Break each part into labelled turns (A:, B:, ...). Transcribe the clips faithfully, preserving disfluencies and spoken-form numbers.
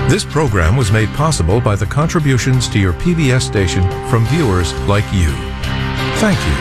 A: This program was made possible by the contributions to your P B S station from viewers like you. Thank you.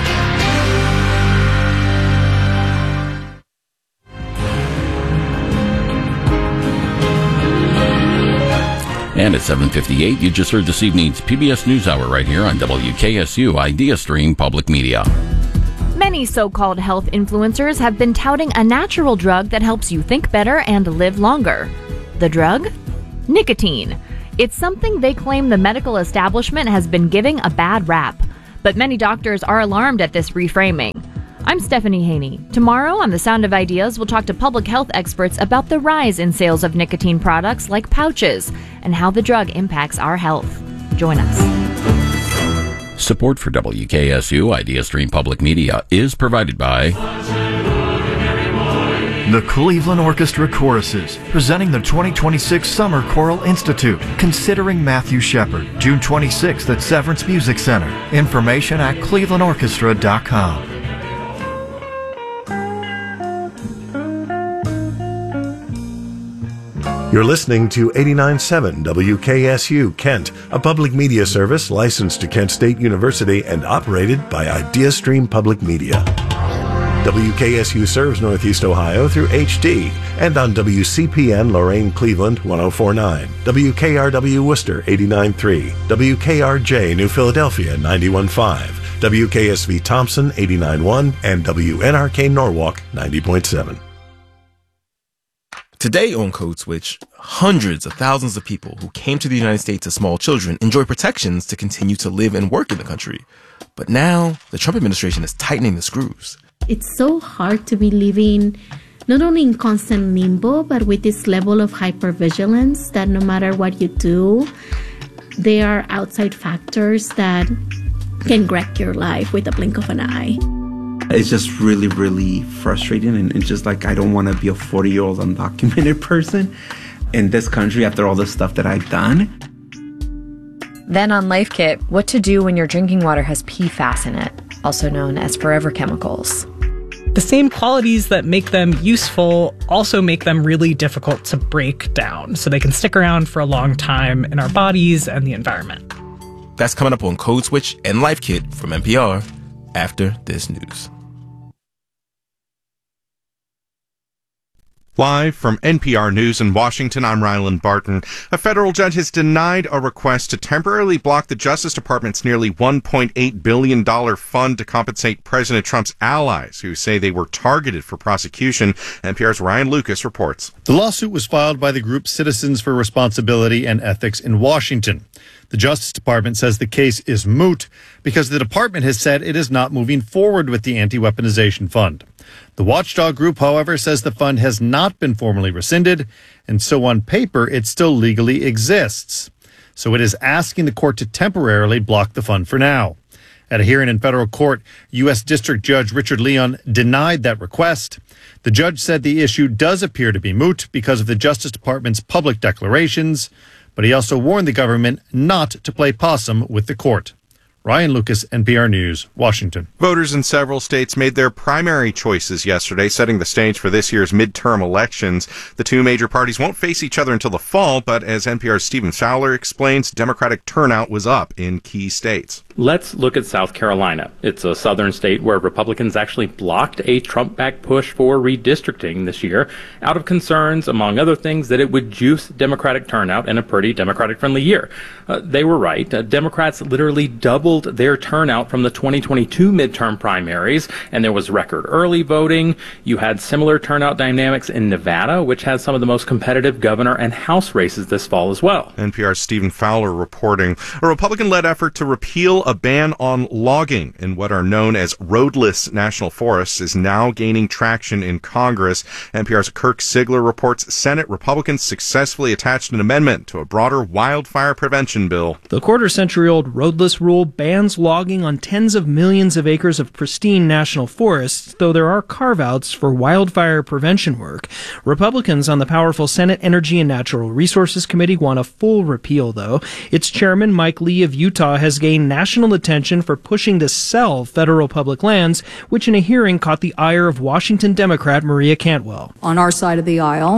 B: And at seven fifty-eight, you just heard this evening's P B S NewsHour right here on W K S U IdeaStream Public Media.
C: Many so-called health influencers have been touting a natural drug that helps you think better and live longer. The drug? Nicotine. It's something they claim the medical establishment has been giving a bad rap. But many doctors are alarmed at this reframing. I'm Stephanie Haney. Tomorrow on The Sound of Ideas, we'll talk to public health experts about the rise in sales of nicotine products like pouches and how the drug impacts our health. Join us.
B: Support for W K S U IdeaStream Public Media is provided by
D: the Cleveland Orchestra Choruses, presenting the twenty twenty-six Summer Choral Institute, Considering Matthew Shepard, June twenty-sixth at Severance Music Center. Information at cleveland orchestra dot com.
E: You're listening to eighty-nine point seven W K S U Kent, a public media service licensed to Kent State University and operated by IdeaStream Public Media. W K S U serves Northeast Ohio through H D and on W C P N Lorain Cleveland one oh four point nine, W K R W Worcester eighty-nine point three, W K R J New Philadelphia ninety-one point five, W K S V Thompson eighty-nine point one, and W N R K Norwalk ninety point seven.
F: Today on Code Switch, hundreds of thousands of people who came to the United States as small children enjoy protections to continue to live and work in the country. But now, the Trump administration is tightening the screws.
G: It's so hard to be living not only in constant limbo, but with this level of hypervigilance that no matter what you do, there are outside factors that can wreck your life with a blink of an eye.
H: It's just really, really frustrating, and it's just like I don't want to be a forty-year-old undocumented person in this country after all the stuff that I've done.
I: Then on Life Kit, what to do when your drinking water has P FAS in it, also known as forever chemicals.
J: The same qualities that make them useful also make them really difficult to break down, so they can stick around for a long time in our bodies and the environment.
F: That's coming up on Code Switch and Life Kit from N P R after this news.
K: Live from N P R News in Washington, I'm Ryland Barton. A federal judge has denied a request to temporarily block the Justice Department's nearly one point eight billion dollars fund to compensate President Trump's allies who say they were targeted for prosecution. N P R's Ryan Lucas reports.
L: The lawsuit was filed by the group Citizens for Responsibility and Ethics in Washington. The Justice Department says the case is moot because the department has said it is not moving forward with the anti-weaponization fund. The watchdog group, however, says the fund has not been formally rescinded, and so on paper it still legally exists. So it is asking the court to temporarily block the fund for now. At a hearing in federal court, U S District Judge Richard Leon denied that request. The judge said the issue does appear to be moot because of the Justice Department's public declarations, but he also warned the government not to play possum with the court. Ryan Lucas, N P R News, Washington.
K: Voters in several states made their primary choices yesterday, setting the stage for this year's midterm elections. The two major parties won't face each other until the fall, but as N P R's Stephen Fowler explains, Democratic turnout was up in key states.
M: Let's look at South Carolina. It's a southern state where Republicans actually blocked a Trump-backed push for redistricting this year out of concerns, among other things, that it would juice Democratic turnout in a pretty Democratic-friendly year. Uh, they were right. Uh, Democrats literally doubled their turnout from the twenty twenty-two midterm primaries, and there was record early voting. You had similar turnout dynamics in Nevada, which has some of the most competitive governor and House races this fall as well.
K: N P R's Stephen Fowler reporting. A Republican-led effort to repeal a ban on logging in what are known as roadless national forests is now gaining traction in Congress. N P R's Kirk Sigler reports Senate Republicans successfully attached an amendment to a broader wildfire prevention bill.
N: The quarter-century-old roadless rule bans logging on tens of millions of acres of pristine national forests, though there are carve-outs for wildfire prevention work. Republicans on the powerful Senate Energy and Natural Resources Committee want a full repeal, though. Its chairman, Mike Lee of Utah, has gained national attention for pushing to sell federal public lands, which in a hearing caught the ire of Washington Democrat Maria Cantwell.
O: On our side of the aisle,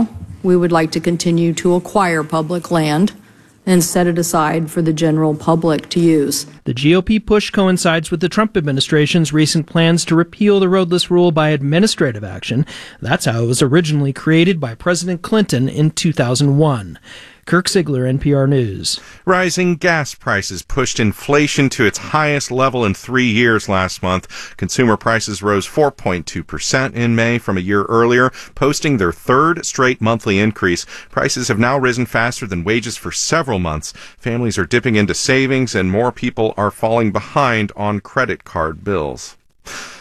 O: we would like to continue to acquire public land and set it aside for the general public to use.
N: The G O P push coincides with the Trump administration's recent plans to repeal the roadless rule by administrative action. That's how it was originally created by President Clinton in two thousand one. Kirk Ziegler, N P R News.
K: Rising gas prices pushed inflation to its highest level in three years last month. Consumer prices rose four point two percent in May from a year earlier, posting their third straight monthly increase. Prices have now risen faster than wages for several months. Families are dipping into savings, and more people are falling behind on credit card bills.